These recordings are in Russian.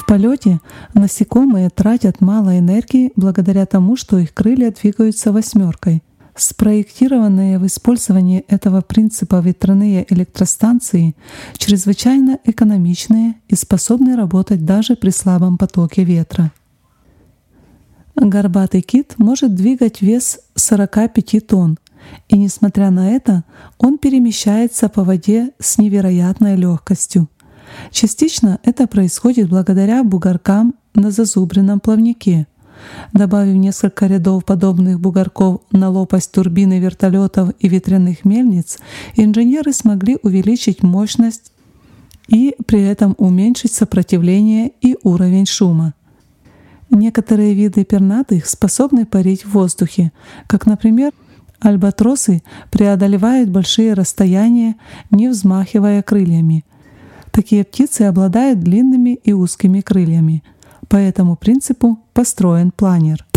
полете насекомые тратят мало энергии благодаря тому, что их крылья двигаются восьмеркой. Спроектированные в использовании этого принципа ветряные электростанции чрезвычайно экономичные и способны работать даже при слабом потоке ветра. Горбатый кит может двигать вес 45 тонн, и несмотря на это, он перемещается по воде с невероятной легкостью. Частично это происходит благодаря бугоркам на зазубренном плавнике. Добавив несколько рядов подобных бугорков на лопасть турбины вертолетов и ветряных мельниц, инженеры смогли увеличить мощность и при этом уменьшить сопротивление и уровень шума. Некоторые виды пернатых способны парить в воздухе, как, например, альбатросы преодолевают большие расстояния, не взмахивая крыльями. Такие птицы обладают длинными и узкими крыльями. По этому принципу построен планер.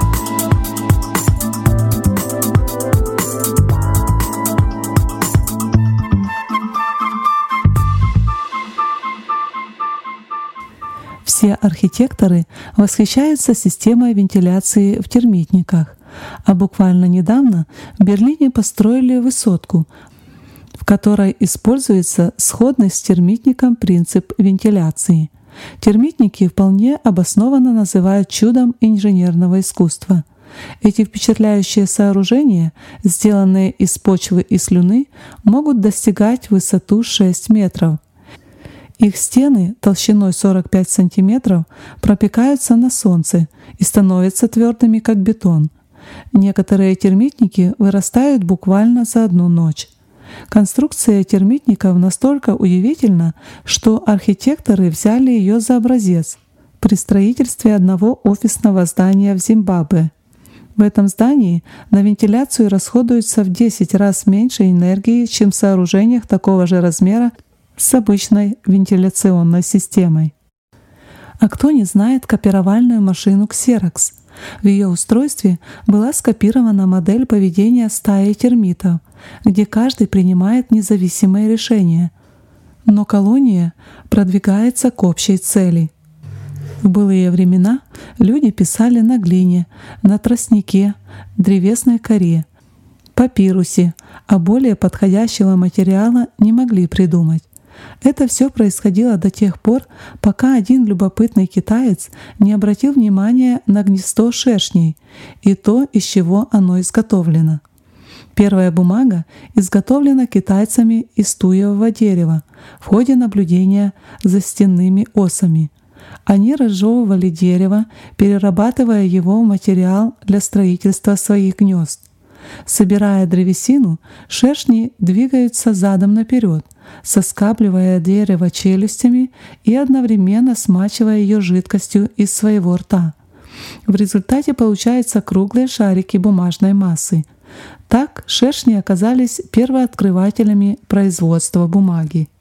Все архитекторы восхищаются системой вентиляции в термитниках, а буквально недавно в Берлине построили высотку, в которой используется сходный с термитником принцип вентиляции. Термитники вполне обоснованно называют чудом инженерного искусства. Эти впечатляющие сооружения, сделанные из почвы и слюны, могут достигать высоту 6 метров. Их стены толщиной 45 сантиметров пропекаются на солнце и становятся твердыми, как бетон. Некоторые термитники вырастают буквально за одну ночь. Конструкция термитников настолько удивительна, что архитекторы взяли ее за образец при строительстве одного офисного здания в Зимбабве. В этом здании на вентиляцию расходуется в 10 раз меньше энергии, чем в сооружениях такого же размера с обычной вентиляционной системой. А кто не знает копировальную машину Xerox? В ее устройстве была скопирована модель поведения стаи термитов, где каждый принимает независимые решения, но колония продвигается к общей цели. В былые времена люди писали на глине, на тростнике, древесной коре, папирусе, а более подходящего материала не могли придумать. Это все происходило до тех пор, пока один любопытный китаец не обратил внимания на гнездо шершней и то, из чего оно изготовлено. Первая бумага изготовлена китайцами из туевого дерева в ходе наблюдения за стенными осами. Они разжевывали дерево, перерабатывая его в материал для строительства своих гнезд. Собирая древесину, шершни двигаются задом наперед, соскабливая дерево челюстями и одновременно смачивая ее жидкостью из своего рта. В результате получаются круглые шарики бумажной массы. Так шершни оказались первооткрывателями производства бумаги.